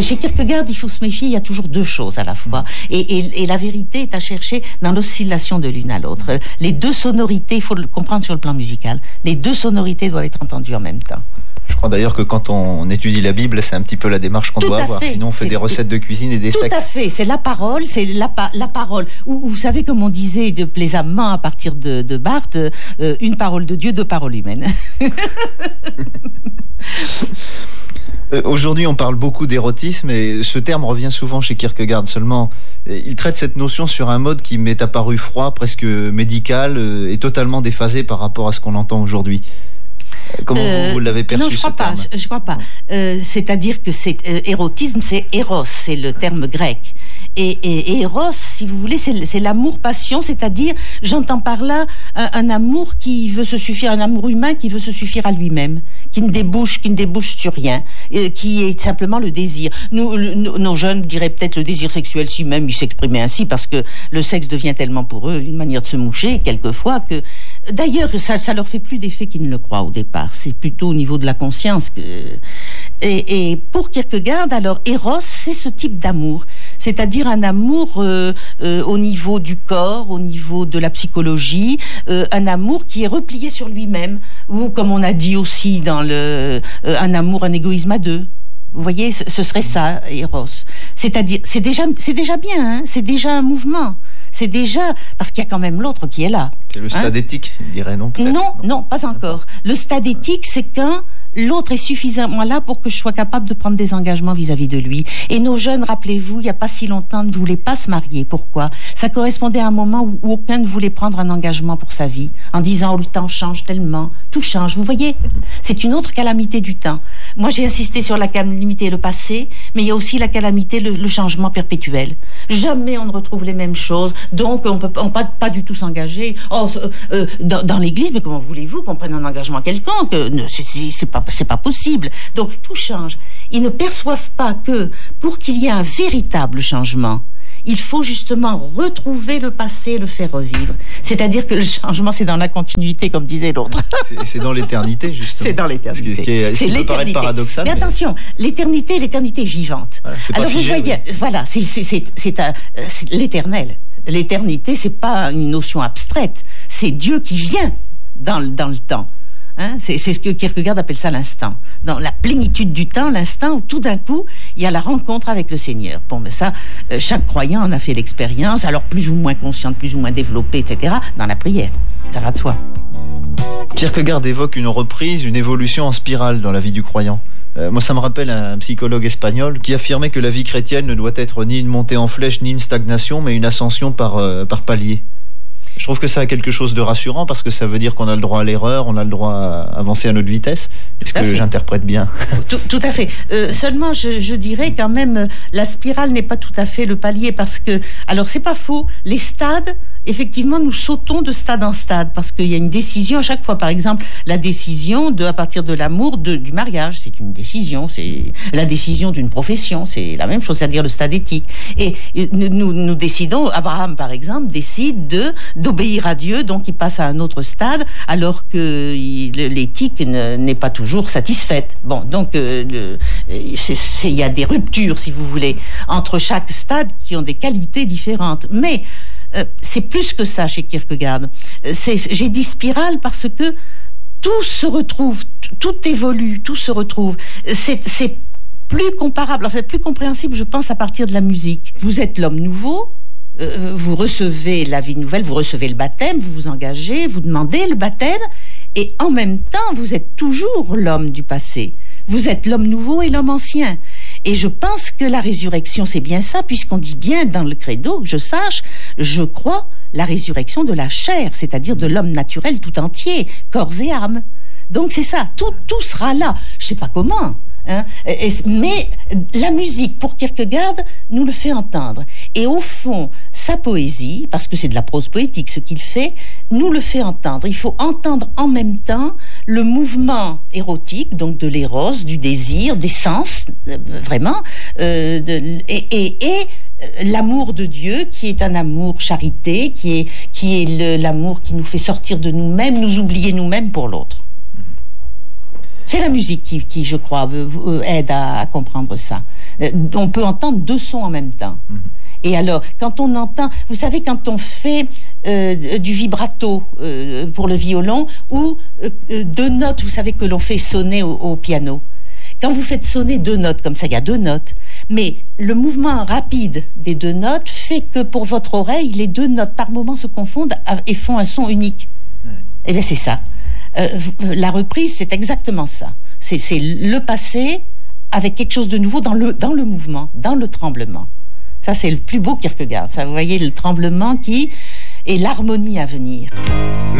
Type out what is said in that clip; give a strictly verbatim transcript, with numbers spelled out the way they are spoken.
chez Kierkegaard, il faut se méfier, il y a toujours deux choses à la fois. Et, et, et la vérité est à chercher dans l'oscillation de l'une à l'autre. Les deux sonorités, il faut le comprendre sur le plan musical, les deux sonorités doivent être entendues en même temps. Je crois d'ailleurs que quand on étudie la Bible, c'est un petit peu la démarche qu'on Tout doit avoir. fait. Sinon, on fait c'est, des recettes de cuisine et des Tout sectes. à fait. C'est la parole, c'est la, la parole. Ou, vous savez, comme on disait de plaisamment à partir de, de Barthes, euh, une parole de Dieu, deux paroles humaines. euh, aujourd'hui, on parle beaucoup d'érotisme et ce terme revient souvent chez Kierkegaard. Seulement, il traite cette notion sur un mode qui m'est apparu froid, presque médical euh, et totalement déphasé par rapport à ce qu'on entend aujourd'hui. Comment euh, vous, vous l'avez perçu? Non, je crois pas. Je, je crois pas. Euh, c'est-à-dire que c'est euh, érotisme, c'est éros, c'est le terme grec. Et, et, et éros, si vous voulez, c'est, c'est l'amour-passion, c'est-à-dire, j'entends par là un, un amour qui veut se suffire, un amour humain qui veut se suffire à lui-même, qui ne débouche, qui ne débouche sur rien, euh, qui est simplement le désir. Nous, le, nos jeunes diraient peut-être le désir sexuel, si même ils s'exprimaient ainsi, parce que le sexe devient tellement pour eux une manière de se moucher, quelquefois, que d'ailleurs, ça, ça leur fait plus d'effet qu'ils ne le croient au départ. C'est plutôt au niveau de la conscience que... Et, et pour Kierkegaard, alors, Eros, c'est ce type d'amour. C'est-à-dire un amour euh, euh, au niveau du corps, au niveau de la psychologie, euh, un amour qui est replié sur lui-même, ou comme on a dit aussi dans le... Euh, un amour, un égoïsme à deux. Vous voyez, ce serait ça, Eros. C'est-à-dire, c'est déjà, c'est déjà bien, hein, c'est déjà un mouvement. C'est déjà... Parce qu'il y a quand même l'autre qui est là. C'est le stade hein éthique, je dirais, non, non, non, non, pas encore. Le stade éthique, c'est qu'un... L'autre est suffisamment là pour que je sois capable de prendre des engagements vis-à-vis de lui. Et nos jeunes, rappelez-vous, il n'y a pas si longtemps, ne voulaient pas se marier. Pourquoi ? Ça correspondait à un moment où, où aucun ne voulait prendre un engagement pour sa vie, en disant « Oh, le temps change tellement, tout change ». Vous voyez, c'est une autre calamité du temps. Moi, j'ai insisté sur la calamité le passé, mais il y a aussi la calamité, le, le changement perpétuel. Jamais on ne retrouve les mêmes choses, donc on ne peut pas, pas du tout s'engager. Oh, euh, dans, dans l'église, mais comment voulez-vous qu'on prenne un engagement quelconque ? C'est, c'est, c'est pas c'est pas possible. Donc tout change. Ils ne perçoivent pas que pour qu'il y ait un véritable changement, il faut justement retrouver le passé et le faire revivre. C'est-à-dire que le changement, c'est dans la continuité, comme disait l'autre. C'est, c'est dans l'éternité, justement. C'est dans l'éternité. Ce qui, est, ce qui peut paraître paradoxal. Mais, mais attention, l'éternité, l'éternité vivante. Voilà, c'est pas Alors figé, vous voyez, oui. Voilà, c'est, c'est, c'est, c'est, un, c'est l'éternel. L'éternité, c'est pas une notion abstraite. C'est Dieu qui vient dans le, dans le temps. Hein, c'est, c'est ce que Kierkegaard appelle ça l'instant. Dans la plénitude du temps, l'instant où tout d'un coup, il y a la rencontre avec le Seigneur. Bon, mais ça, euh, chaque croyant en a fait l'expérience, alors plus ou moins consciente, plus ou moins développée, et cetera, dans la prière. Ça va de soi. Kierkegaard évoque une reprise, une évolution en spirale dans la vie du croyant. Euh, moi, ça me rappelle un psychologue espagnol qui affirmait que la vie chrétienne ne doit être ni une montée en flèche, ni une stagnation, mais une ascension par, euh, par palier. Je trouve que ça a quelque chose de rassurant parce que ça veut dire qu'on a le droit à l'erreur, on a le droit à avancer à notre vitesse. Est-ce que j'interprète bien ? tout, tout à fait. Euh, seulement, je, je dirais quand même, la spirale n'est pas tout à fait le palier parce que, alors c'est pas faux, les stades, effectivement, nous sautons de stade en stade parce qu'il y a une décision à chaque fois. Par exemple, la décision de, à partir de l'amour de, du mariage, c'est une décision. C'est la décision d'une profession, c'est la même chose, c'est-à-dire le stade éthique. Et, et nous, nous décidons, Abraham par exemple, décide de d'obéir à Dieu, donc il passe à un autre stade, alors que il, l'éthique ne, n'est pas toujours satisfaite. Bon, donc euh, le, c'est, c'est, il y a des ruptures, si vous voulez, entre chaque stade qui ont des qualités différentes. Mais Euh, c'est plus que ça chez Kierkegaard. C'est, j'ai dit spirale parce que tout se retrouve, tout, tout évolue, tout se retrouve. C'est, c'est plus comparable, enfin plus compréhensible, je pense, à partir de la musique. Vous êtes l'homme nouveau, euh, vous recevez la vie nouvelle, vous recevez le baptême, vous vous engagez, vous demandez le baptême, et en même temps, vous êtes toujours l'homme du passé. Vous êtes l'homme nouveau et l'homme ancien. Et je pense que la résurrection, c'est bien ça, puisqu'on dit bien dans le credo, que je sache, je crois la résurrection de la chair, c'est-à-dire de l'homme naturel tout entier, corps et âme. Donc c'est ça, tout, tout sera là. Je ne sais pas comment, hein, et, mais la musique, pour Kierkegaard, nous le fait entendre. Et au fond, sa poésie, parce que c'est de la prose poétique ce qu'il fait, nous le fait entendre. Il faut entendre en même temps le mouvement érotique, donc de l'éros, du désir, des sens, euh, vraiment, euh, de, et, et, et l'amour de Dieu, qui est un amour charité, qui est, qui est le, l'amour qui nous fait sortir de nous-mêmes, nous oublier nous-mêmes pour l'autre. C'est la musique qui, qui je crois, aide à, à comprendre ça. Euh, on peut entendre deux sons en même temps. Mmh. Et alors, quand on entend, vous savez, quand on fait euh, du vibrato euh, pour le violon ou euh, deux notes, vous savez, que l'on fait sonner au, au piano. Quand vous faites sonner deux notes, comme ça, il y a deux notes. Mais le mouvement rapide des deux notes fait que pour votre oreille, les deux notes par moment se confondent et font un son unique. Mmh. Et bien, c'est ça. Euh, la reprise, c'est exactement ça. C'est, c'est le passé avec quelque chose de nouveau dans le, dans le mouvement, dans le tremblement. Ça, c'est le plus beau Kierkegaard. Ça, vous voyez, le tremblement qui est l'harmonie à venir.